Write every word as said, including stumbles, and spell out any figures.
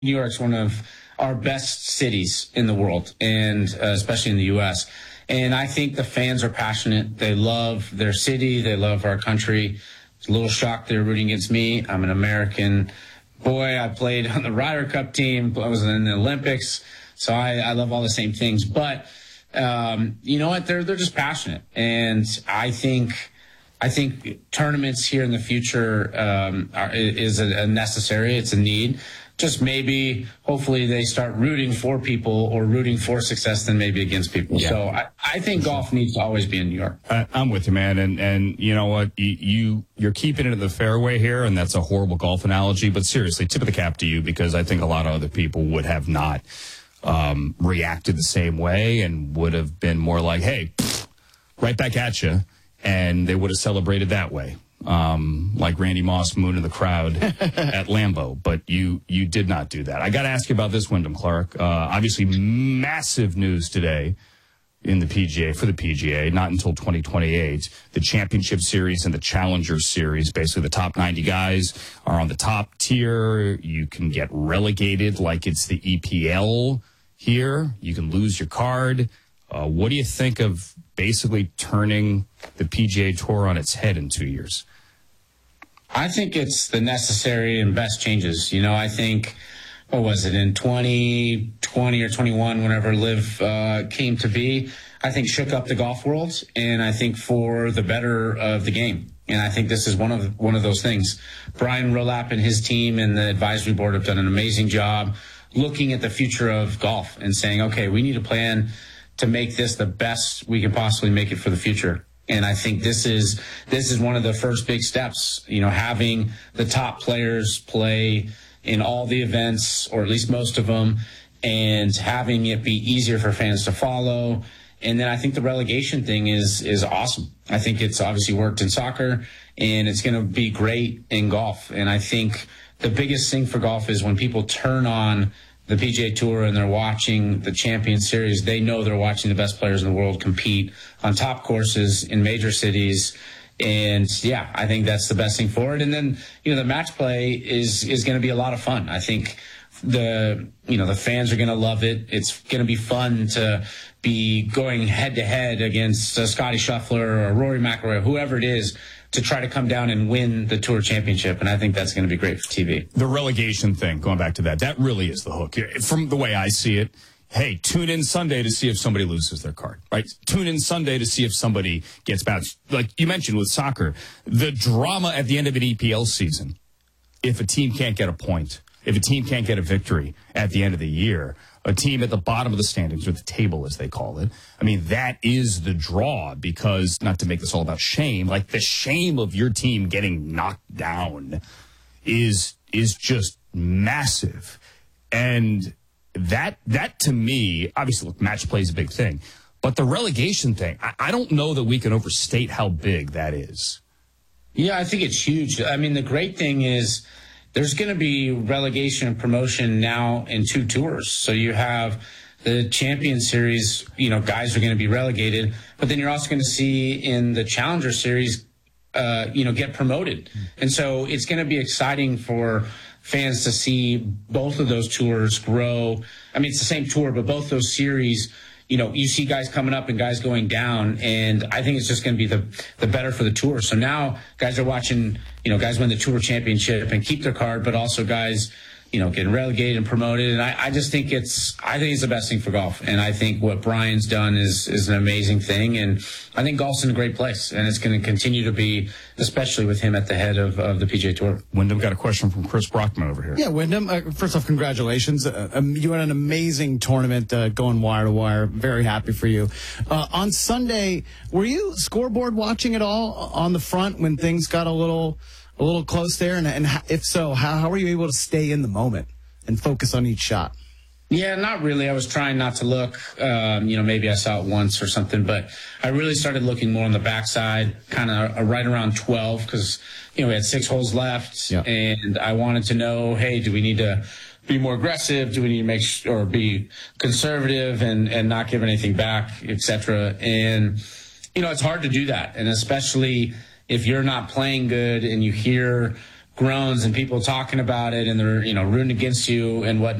New York's one of our best cities in the world, and uh, especially in the U S. And I think the fans are passionate. They love their city. They love our country. It's a little shocked they're rooting against me. I'm an American boy. I played on the Ryder Cup team. I was in the Olympics. So I, I love all the same things. But um, you know what? They're they're just passionate. And I think I think tournaments here in the future um, are, is a, a necessary. It's a need. Just maybe, hopefully, they start rooting for people or rooting for success than maybe against people. Yeah. So I, I think golf needs to always be in New York. I, I'm with you, man. And and you know what? You, you you're keeping it in the fairway here, and that's a horrible golf analogy. But seriously, tip of the cap to you, because I think a lot of other people would have not um, reacted the same way and would have been more like, "Hey, pfft, right back at you," and they would have celebrated that way. Um, like Randy Moss mooning the crowd at Lambeau, but you you did not do that. I got to ask you about this, Wyndham Clark. Uh, obviously, massive news today in the P G A, for the P G A, not until twenty twenty-eight. The Championship Series and the Challenger Series, basically the top ninety guys are on the top tier. You can get relegated like it's the E P L here. You can lose your card. Uh, what do you think of basically turning the P G A Tour on its head in two years? I think it's the necessary and best changes. You know, I think, what was it, in twenty twenty or twenty-one, whenever Liv uh, came to be, I think shook up the golf world, and I think for the better of the game. And I think this is one of one of those things. Brian Rolapp and his team and the advisory board have done an amazing job looking at the future of golf and saying, okay, we need a plan to make this the best we can possibly make it for the future. And I think this is this is one of the first big steps, you know, having the top players play in all the events, or at least most of them, and having it be easier for fans to follow. And then I think the relegation thing is is awesome. I think it's obviously worked in soccer, and it's going to be great in golf. And I think the biggest thing for golf is when people turn on the P G A Tour and they're watching the Champions Series, they know they're watching the best players in the world compete on top courses in major cities. And yeah, I think that's the best thing for it. And then, you know, the match play is is going to be a lot of fun. I think the, you know, the fans are going to love it. It's going to be fun to be going head to head against uh, Scotty Scheffler or Rory McIlroy, whoever it is, to try to come down and win the Tour Championship. And I think that's going to be great for T V. The relegation thing, going back to that, that really is the hook. From the way I see it, hey, tune in Sunday to see if somebody loses their card, right? Tune in Sunday to see if somebody gets bounced. Like you mentioned with soccer, the drama at the end of an E P L season, if a team can't get a point, if a team can't get a victory at the end of the year, a team at the bottom of the standings, or the table as they call it, I mean, that is the draw, because, not to make this all about shame, like the shame of your team getting knocked down is is just massive. And that, that to me, obviously, look, match play is a big thing, but the relegation thing, I, I don't know that we can overstate how big that is. Yeah, I think it's huge. I mean, the great thing is there's going to be relegation and promotion now in two tours. So you have the Champions Series, you know, guys are going to be relegated, but then you're also going to see in the Challenger Series, uh, you know, get promoted. And so it's going to be exciting for fans to see both of those tours grow. I mean, it's the same tour, but both those series, you know, you see guys coming up and guys going down, and I think it's just going to be the the better for the tour. So now guys are watching, you know, guys win the Tour Championship and keep their card, but also guys, you know, getting relegated and promoted. And I, I just think it's, I think it's the best thing for golf. And I think what Brian's done is is an amazing thing. And I think golf's in a great place, and it's going to continue to be, especially with him at the head of, of the P G A Tour. Wyndham got a question from Chris Brockman over here. Yeah, Wyndham, uh, first off, congratulations. Uh, um, you had an amazing tournament uh, going wire to wire. Very happy for you. Uh, on Sunday, were you scoreboard watching at all on the front when things got a little a little close there? And, and if so, how, how were you able to stay in the moment and focus on each shot? Yeah, not really. I was trying not to look. Um, you know, maybe I saw it once or something, but I really started looking more on the backside, kind of right around twelve, because, you know, we had six holes left, yeah. And I wanted to know, hey, do we need to be more aggressive? Do we need to make sure, or be conservative and, and not give anything back, et cetera? And, you know, it's hard to do that, and especially if you're not playing good and you hear groans and people talking about it and they're, you know, rooting against you and whatnot.